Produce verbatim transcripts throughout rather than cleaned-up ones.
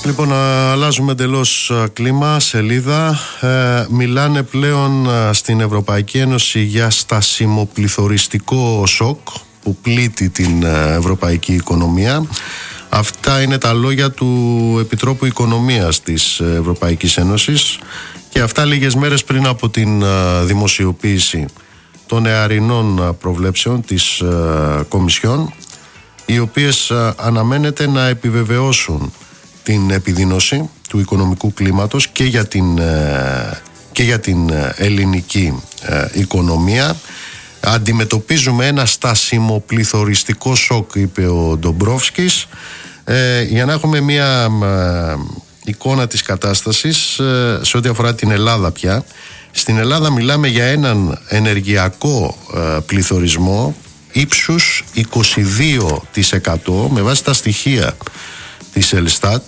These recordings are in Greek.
Λοιπόν, αλλάζουμε εντελώς κλίμα, σελίδα. Ε, μιλάνε πλέον στην Ευρωπαϊκή Ένωση για στασιμοπληθωριστικό σοκ που πλήττει την ευρωπαϊκή οικονομία. Αυτά είναι τα λόγια του Επιτρόπου Οικονομίας της Ευρωπαϊκής Ένωσης και αυτά λίγες μέρες πριν από την δημοσιοποίηση των νεαρινών προβλέψεων της Κομισιόν, οι οποίες αναμένεται να επιβεβαιώσουν την επιδείνωση του οικονομικού κλίματος και για την, και για την ελληνική οικονομία. Αντιμετωπίζουμε ένα στασιμοπληθωριστικό σοκ, είπε ο Ντομπρόφσκης. Ε, για να έχουμε μια ε, εικόνα της κατάστασης ε, σε ό,τι αφορά την Ελλάδα πια. Στην Ελλάδα μιλάμε για έναν ενεργειακό ε, πληθωρισμό ύψους είκοσι δύο τοις εκατό με βάση τα στοιχεία της Ελστάτ.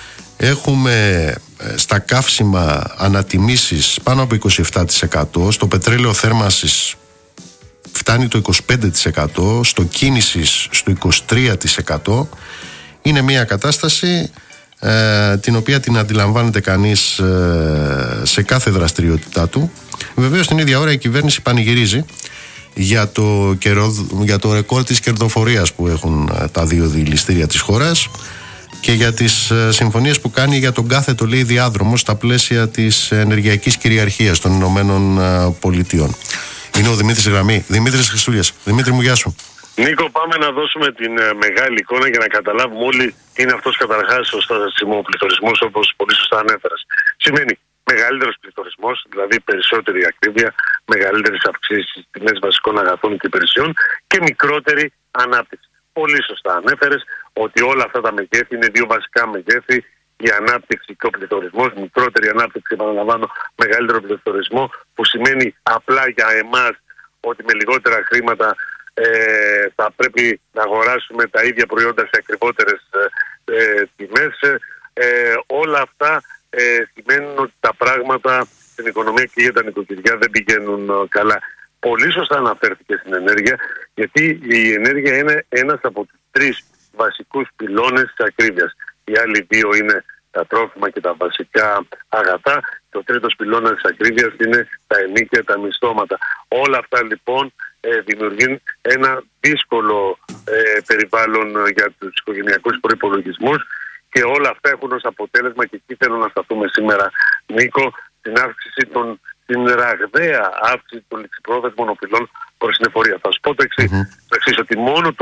Έχουμε στα καύσιμα ανατιμήσεις πάνω από είκοσι επτά τοις εκατό, στο πετρέλαιο θέρμανσης φτάνει το είκοσι πέντε τοις εκατό, στο κίνησης στο είκοσι τρία τοις εκατό. Είναι μια κατάσταση ε, την οποία την αντιλαμβάνεται κανείς ε, σε κάθε δραστηριότητά του. Βεβαίως την ίδια ώρα η κυβέρνηση πανηγυρίζει για το, καιρο, για το ρεκόρ της κερδοφορίας που έχουν τα δύο δηληστήρια της χώρας και για τις ε, συμφωνίες που κάνει για τον κάθετο, λέει, διάδρομο στα πλαίσια της ενεργειακής κυριαρχίας των Ηνωμένων ε, Πολιτειών. Είναι ο Δημήτρης γραμμή. Δημήτρης Χριστούλιας. Δημήτρη μου, γεια σου. Νίκο, πάμε να δώσουμε την ε, μεγάλη εικόνα για να καταλάβουμε όλοι τι είναι αυτός καταρχάς ο στασιμοπληθωρισμός, όπως πολύ σωστά ανέφερες. Σημαίνει μεγαλύτερος πληθωρισμός, δηλαδή περισσότερη ακρίβεια, μεγαλύτερες αυξήσεις στις τιμές βασικών αγαθών και υπηρεσιών και μικρότερη ανάπτυξη. Πολύ σωστά ανέφερες ότι όλα αυτά τα μεγέθη είναι δύο βασικά μεγέθη. Η ανάπτυξη και ο πληθωρισμός, μικρότερη ανάπτυξη, επαναλαμβάνω, μεγαλύτερο πληθωρισμό, που σημαίνει απλά για εμάς ότι με λιγότερα χρήματα ε, θα πρέπει να αγοράσουμε τα ίδια προϊόντα σε ακριβότερες ε, ε, τιμές. Ε, όλα αυτά ε, σημαίνουν ότι τα πράγματα στην οικονομία και για τα νοικοκυριά δεν πηγαίνουν ε, καλά. Πολύ σωστά αναφέρθηκε στην ενέργεια, γιατί η ενέργεια είναι ένας από τους τρεις βασικούς πυλώνες της ακρίβειας. Οι άλλοι δύο είναι τα τρόφιμα και τα βασικά αγαθά. Και ο τρίτος πυλώνας της ακρίβειας είναι τα ενοίκια, τα μισθώματα. Όλα αυτά λοιπόν ε, δημιουργούν ένα δύσκολο ε, περιβάλλον για τους οικογενειακούς προϋπολογισμούς και όλα αυτά έχουν ως αποτέλεσμα, και εκεί θέλω να σταθούμε σήμερα, Νίκο, την αύξηση των, την ραγδαία αύξηση των ληξιπρόθεσμων οφειλών προς την εφορία. Θα σου πω το εξής, mm-hmm. το εξής, ότι μόνο